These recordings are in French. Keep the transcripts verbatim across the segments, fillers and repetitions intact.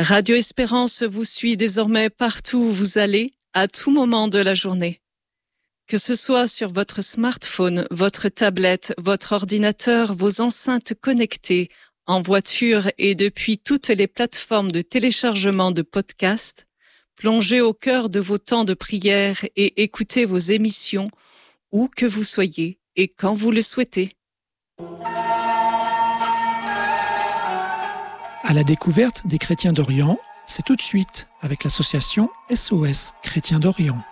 Radio Espérance vous suit désormais partout où vous allez, à tout moment de la journée. Que ce soit sur votre smartphone, votre tablette, votre ordinateur, vos enceintes connectées, en voiture et depuis toutes les plateformes de téléchargement de podcasts, plongez au cœur de vos temps de prière et écoutez vos émissions où que vous soyez et quand vous le souhaitez. À la découverte des chrétiens d'Orient, c'est tout de suite avec l'association S O S Chrétiens d'Orient.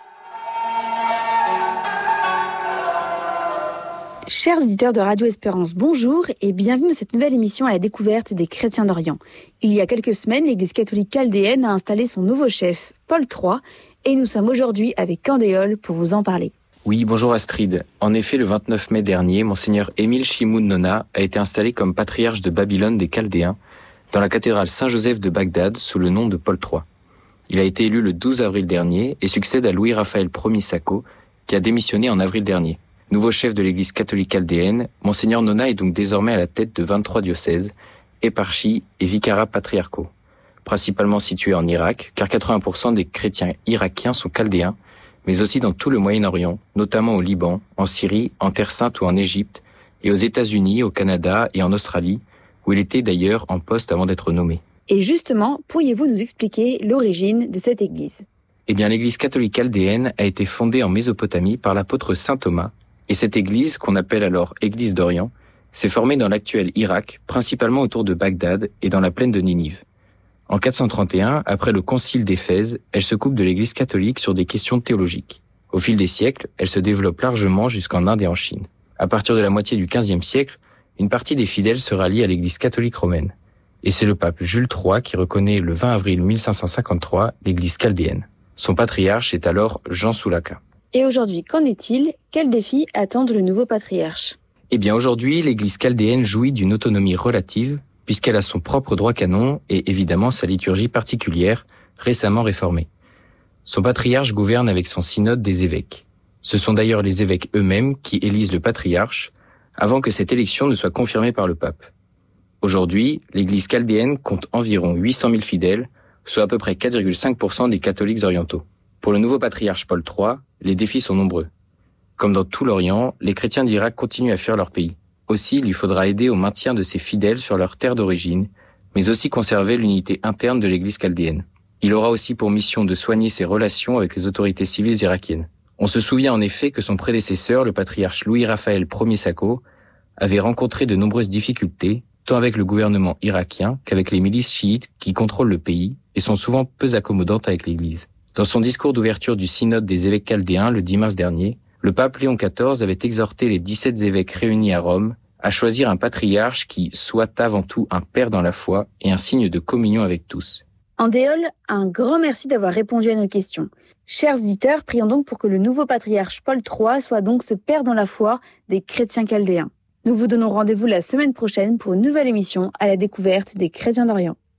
Chers auditeurs de Radio Espérance, bonjour et bienvenue dans cette nouvelle émission à la découverte des chrétiens d'Orient. Il y a quelques semaines, l'Église catholique chaldéenne a installé son nouveau chef, Paul trois, et nous sommes aujourd'hui avec Candéol pour vous en parler. Oui, bonjour Astrid. En effet, le vingt-neuf mai dernier, Monseigneur Émile Shimoun Nona a été installé comme patriarche de Babylone des Chaldéens dans la cathédrale Saint-Joseph de Bagdad sous le nom de Paul trois. Il a été élu le douze avril dernier et succède à Louis-Raphaël Ier Sacco, qui a démissionné en avril dernier. Nouveau chef de l'Église catholique chaldéenne, Monseigneur Nona est donc désormais à la tête de vingt-trois diocèses, éparchies et vicarats patriarcaux, principalement situés en Irak, car quatre-vingts pour cent des chrétiens irakiens sont chaldéens, mais aussi dans tout le Moyen-Orient, notamment au Liban, en Syrie, en Terre Sainte ou en Égypte, et aux États-Unis, au Canada et en Australie, où il était d'ailleurs en poste avant d'être nommé. Et justement, pourriez-vous nous expliquer l'origine de cette église ? Eh bien, l'Église catholique chaldéenne a été fondée en Mésopotamie par l'apôtre saint Thomas, et cette église, qu'on appelle alors Église d'Orient, s'est formée dans l'actuel Irak, principalement autour de Bagdad et dans la plaine de Ninive. En quatre cent trente et un, après le concile d'Éphèse, elle se coupe de l'Église catholique sur des questions théologiques. Au fil des siècles, elle se développe largement jusqu'en Inde et en Chine. À partir de la moitié du quinzième siècle, une partie des fidèles se rallie à l'Église catholique romaine. Et c'est le pape Jules trois qui reconnaît le vingt avril mille cinq cent cinquante-trois l'Église chaldéenne. Son patriarche est alors Jean Soulaka. Et aujourd'hui, qu'en est-il ? Quels défis attendent le nouveau patriarche ? Eh bien aujourd'hui, l'Église chaldéenne jouit d'une autonomie relative, puisqu'elle a son propre droit canon et évidemment sa liturgie particulière, récemment réformée. Son patriarche gouverne avec son synode des évêques. Ce sont d'ailleurs les évêques eux-mêmes qui élisent le patriarche, avant que cette élection ne soit confirmée par le pape. Aujourd'hui, l'Église chaldéenne compte environ huit cent mille fidèles, soit à peu près quatre virgule cinq pour cent des catholiques orientaux. Pour le nouveau patriarche Paul trois, les défis sont nombreux. Comme dans tout l'Orient, les chrétiens d'Irak continuent à fuir leur pays. Aussi, il lui faudra aider au maintien de ses fidèles sur leur terre d'origine, mais aussi conserver l'unité interne de l'Église chaldéenne. Il aura aussi pour mission de soigner ses relations avec les autorités civiles irakiennes. On se souvient en effet que son prédécesseur, le patriarche Louis-Raphaël Ier Sacco, avait rencontré de nombreuses difficultés, tant avec le gouvernement irakien qu'avec les milices chiites qui contrôlent le pays et sont souvent peu accommodantes avec l'Église. Dans son discours d'ouverture du synode des évêques chaldéens le dix mars dernier, le pape Léon quatorze avait exhorté les dix-sept évêques réunis à Rome à choisir un patriarche qui soit avant tout un père dans la foi et un signe de communion avec tous. Andéol, un grand merci d'avoir répondu à nos questions. Chers auditeurs, prions donc pour que le nouveau patriarche Paul trois soit donc ce père dans la foi des chrétiens chaldéens. Nous vous donnons rendez-vous la semaine prochaine pour une nouvelle émission à la découverte des chrétiens d'Orient.